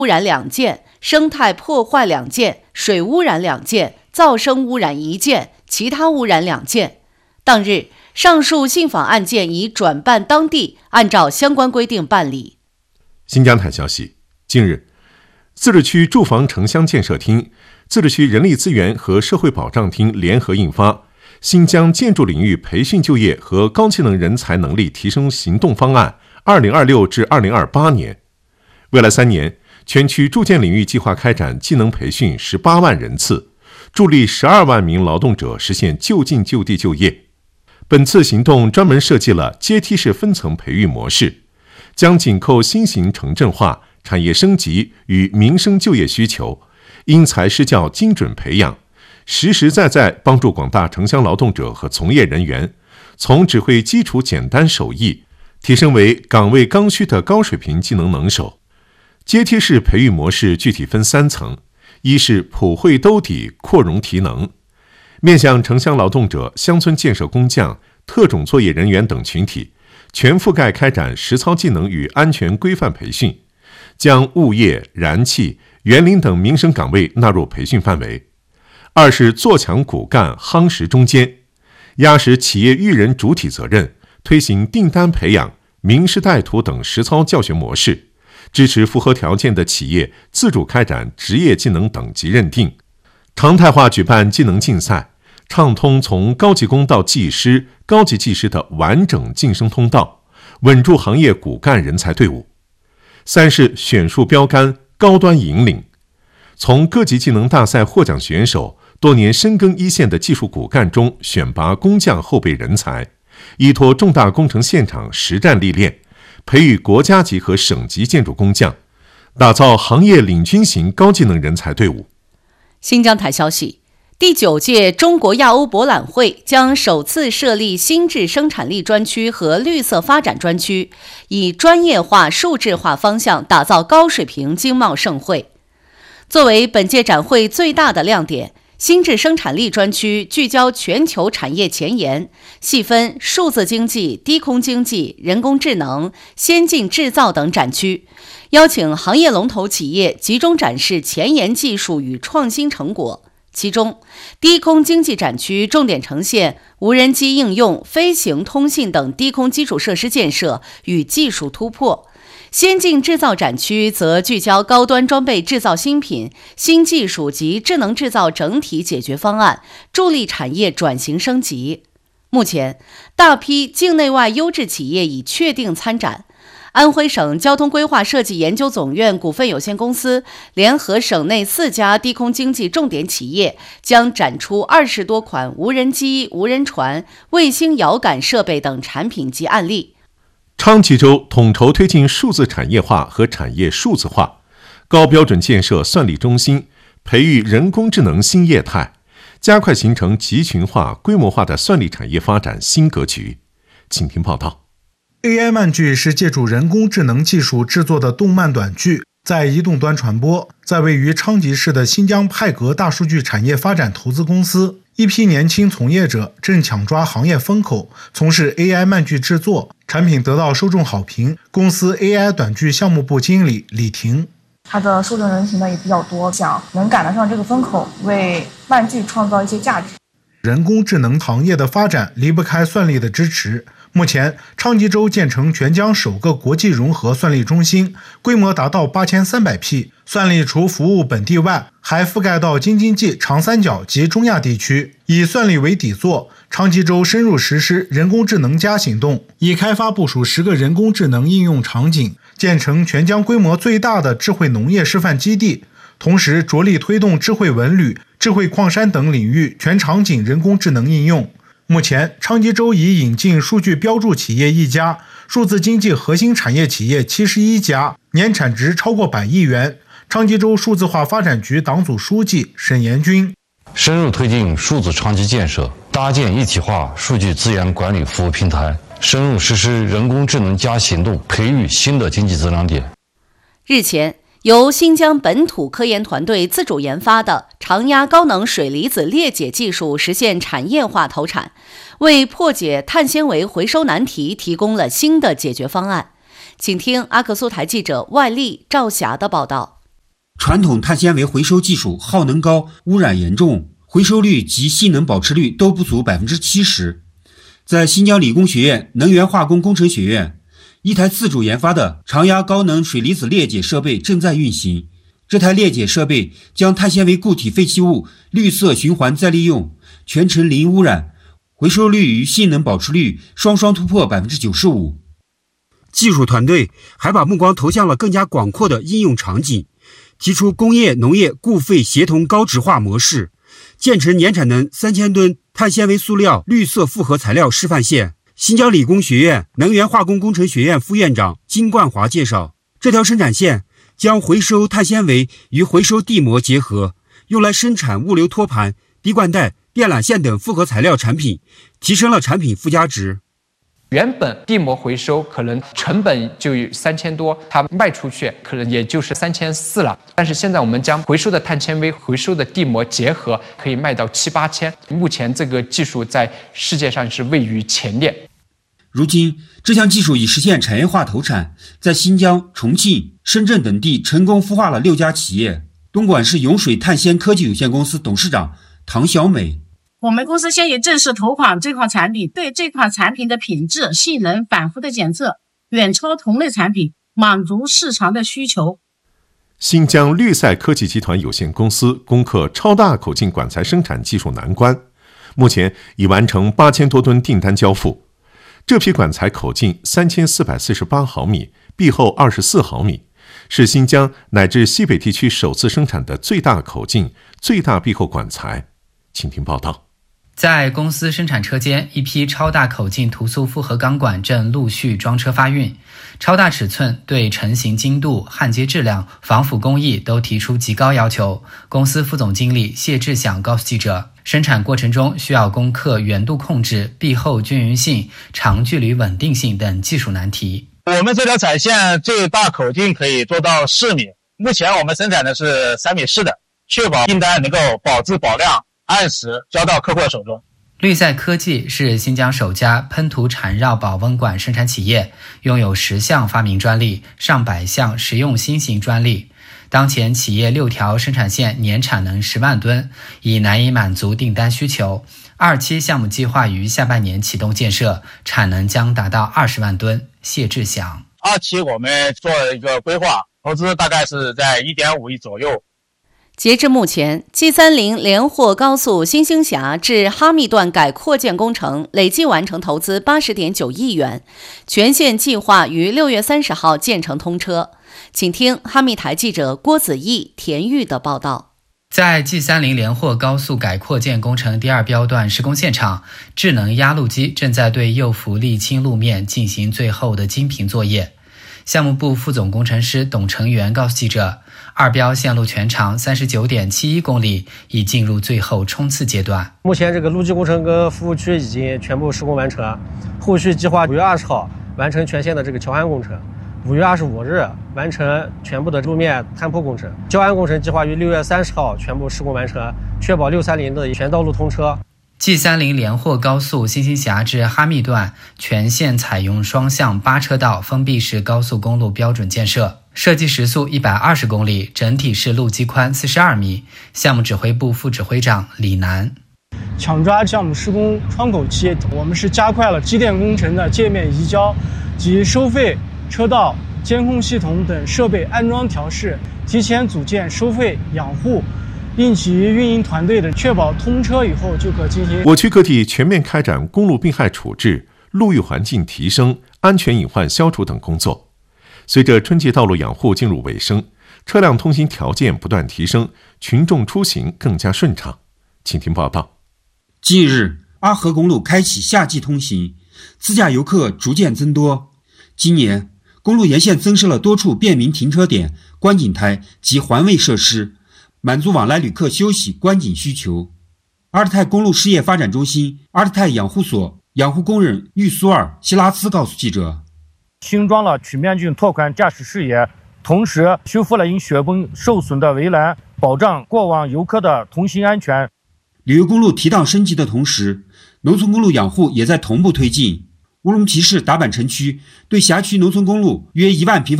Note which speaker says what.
Speaker 1: 污染2件，生态破坏2件，水污染2件，噪声污染1件，其他污染2件。当日，上述信访案件已转办当地，按照相关规定办理。
Speaker 2: 新疆台消息，近日，自治区住房城乡建设厅、自治区人力资源和社会保障厅联合印发《新疆建筑领域培训就业和高技能人才能力提升行动方案（2026至2028年）。未来3年，全区住建领域计划开展技能培训18万人次，助力12万名劳动者实现就近就地就业。本次行动专门设计了阶梯式分层培育模式，将紧扣新型城镇化、产业升级与民生就业需求，因材施教精准培养，实实在在帮助广大城乡劳动者和从业人员，从只会基础简单手艺，提升为岗位刚需的高水平技能能手。阶梯式培育模式具体分3层：一是普惠兜底扩容提能，面向城乡劳动者、乡村建设工匠、特种作业人员等群体，全覆盖开展实操技能与安全规范培训，将物业、燃气、园林等民生岗位纳入培训范围。二是做强骨干夯实中坚，压实企业育人主体责任，推行订单培养、名师带徒等实操教学模式，支持符合条件的企业自主开展职业技能等级认定，常态化举办技能竞赛，畅通从高级工到技师、高级技师的完整晋升通道，稳住行业骨干人才队伍。三是选树标杆高端引领，从各级技能大赛获奖选手、多年深耕一线的技术骨干中选拔工匠后备人才，依托重大工程现场实战历练，培育国家级和省级建筑工匠，打造行业领军型高技能人才队伍。
Speaker 1: 新疆台消息，第9届中国亚欧博览会将首次设立新质生产力专区和绿色发展专区，以专业化、数字化方向打造高水平经贸盛会。作为本届展会最大的亮点，新质生产力专区聚焦全球产业前沿，细分数字经济、低空经济、人工智能、先进制造等展区，邀请行业龙头企业集中展示前沿技术与创新成果。其中，低空经济展区重点呈现无人机应用、飞行通信等低空基础设施建设与技术突破；先进制造展区则聚焦高端装备制造新品、新技术及智能制造整体解决方案，助力产业转型升级。目前，大批境内外优质企业已确定参展。安徽省交通规划设计研究总院股份有限公司联合省内4家低空经济重点企业，将展出20多款无人机、无人船、卫星遥感设备等产品及案例。
Speaker 2: 昌吉州统筹推进数字产业化和产业数字化，高标准建设算力中心，培育人工智能新业态，加快形成集群化、规模化的算力产业发展新格局。请听报道。
Speaker 3: AI 漫剧是借助人工智能技术制作的动漫短剧，在移动端传播。在位于昌吉市的新疆派格大数据产业发展投资公司，一批年轻从业者正抢抓行业风口，从事 AI 漫剧制作，产品得到受众好评。公司 AI 短剧项目部经理李婷，
Speaker 4: 它的受众人群呢也比较多，想能赶得上这个风口，为漫剧创造一些价值。
Speaker 3: 人工智能行业的发展离不开算力的支持。目前，昌吉州建成全疆首个国际融合算力中心，规模达到8300匹。算力除服务本地外，还覆盖到京津冀、长三角及中亚地区。以算力为底座，昌吉州深入实施人工智能行动，已开发部署10个人工智能应用场景，建成全疆规模最大的智慧农业示范基地。同时，着力推动智慧文旅、智慧矿山等领域全场景人工智能应用。目前，昌吉州已引进数据标注企业1家，数字经济核心产业企业71家，年产值超过100亿元。昌吉州数字化发展局党组书记沈延军，
Speaker 5: 深入推进数字长期建设，搭建一体化数据资源管理服务平台，深入实施人工智能行动，培育新的经济增长点。
Speaker 1: 日前，由新疆本土科研团队自主研发的常压高能水离子裂解技术实现产业化投产，为破解碳纤维回收难题提供了新的解决方案。请听阿克苏台记者外丽、赵霞的报道。
Speaker 6: 传统碳纤维回收技术耗能高、污染严重，回收率及性能保持率都不足 70%。 在新疆理工学院能源化工工程学院，一台自主研发的常压高能水离子裂解设备正在运行。这台裂解设备将碳纤维固体废弃物绿色循环再利用，全程零污染，回收率与性能保持率双双突破 95%。 技术团队还把目光投向了更加广阔的应用场景，提出工业农业固废协同高质化模式，建成年产能3000吨碳纤维塑料绿色复合材料示范线。新疆理工学院能源化工工程学院副院长金冠华介绍，这条生产线将回收碳纤维与回收地膜结合，用来生产物流托盘、滴灌带、电缆线等复合材料产品，提升了产品附加值。
Speaker 7: 原本地膜回收可能成本就有3000多，它卖出去可能也就是3400了。但是现在我们将回收的碳纤维、回收的地膜结合，可以卖到7、8千。目前这个技术在世界上是位于前列。
Speaker 6: 如今，这项技术已实现产业化投产，在新疆、重庆、深圳等地成功孵化了6家企业。东莞市永水碳纤科技有限公司董事长唐小美。
Speaker 8: 我们公司现已正式投款这款产品，对这款产品的品质、性能反复的检测，远超同类产品，满足市场的需求。
Speaker 2: 新疆绿赛科技集团有限公司攻克超大口径管材生产技术难关，目前已完成8000多吨订单交付。这批管材口径3448毫米，壁厚24毫米，是新疆乃至西北地区首次生产的最大口径、最大壁厚管材。请听报道。
Speaker 9: 在公司生产车间，一批超大口径涂塑复合钢管正陆续装车发运。超大尺寸对成型精度、焊接质量、防腐工艺都提出极高要求。公司副总经理谢志祥告诉记者，生产过程中需要攻克圆度控制、壁厚均匀性、长距离稳定性等技术难题。
Speaker 10: 我们这条产线最大口径可以做到4米，目前我们生产的是3.4米的，确保订单能够保质保量，按时交到客户手中。
Speaker 9: 绿赛科技是新疆首家喷涂缠绕保温管生产企业，拥有10项发明专利、上百项实用新型专利。当前企业6条生产线年产能10万吨，已难以满足订单需求。2期项目计划于下半年启动建设，产能将达到20万吨。谢志祥
Speaker 10: ，2期我们做了一个规划，投资大概是在1.5亿左右。
Speaker 1: 截至目前 G30 连霍高速新兴峡至哈密段改扩建工程累计完成投资80.9亿元，全线计划于6月30号建成通车。请听哈密台记者郭子毅、田玉的报道。
Speaker 9: 在 G30 连霍高速改扩建工程第2标段施工现场，智能压路机正在对右幅沥青路面进行最后的精平作业。项目部副总工程师董成元告诉记者，2标线路全长39.71公里，已进入最后冲刺阶段。
Speaker 11: 目前这个路基工程跟服务区已经全部施工完成，后续计划5月20号完成全线的这个桥涵工程，5月25日完成全部的路面摊铺工程，交安工程计划于6月30号全部施工完成，确保630的全道路通车。
Speaker 9: G30 连霍高速新兴峡至哈密段全线采用双向8车道封闭式高速公路标准建设，设计时速120公里，整体是路基宽42米。项目指挥部副指挥长李楠，
Speaker 12: 抢抓项目施工窗口期，我们是加快了机电工程的界面移交及收费、车道、监控系统等设备安装调试，提前组建收费、养护、应急运营团队的，确保通车以后就可进行。
Speaker 2: 我区各地全面开展公路病害处置、路域环境提升、安全隐患消除等工作。随着春季道路养护进入尾声，车辆通行条件不断提升，群众出行更加顺畅。请听报道。
Speaker 6: 近日，阿河公路开启夏季通行，自驾游客逐渐增多。今年，公路沿线增设了多处便民停车点、观景台及环卫设施，满足往来旅客休息观景需求。阿尔泰公路事业发展中心阿尔泰养护所养护工人玉苏尔希拉兹告诉记者，
Speaker 13: 新装了曲面镜拓宽驾驶视野，同时修复了因雪崩受损的围栏，保障过往游客的通行安全。
Speaker 6: 旅游公路提档升级的同时，农村公路养护也在同步推进。乌鲁木齐市达坂城区对辖区农村公路约1万平方